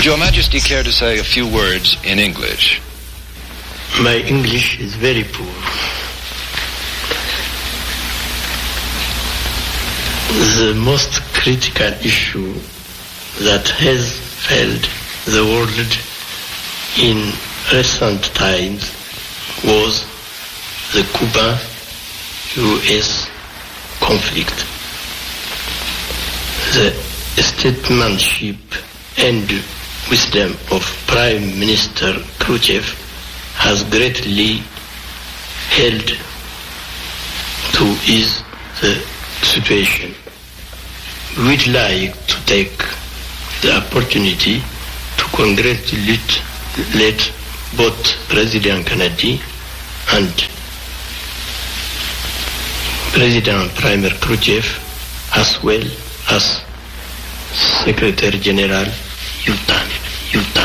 Would Your Majesty care to say a few words in English? My English is very poor. The most critical issue that has failed the world in recent times was the Cuba-US conflict. The statesmanship and wisdom of Prime Minister Khrushchev has greatly helped to ease the situation. We'd like to take the opportunity to congratulate both President Kennedy and President Premier Khrushchev, as well as Secretary General Yultan.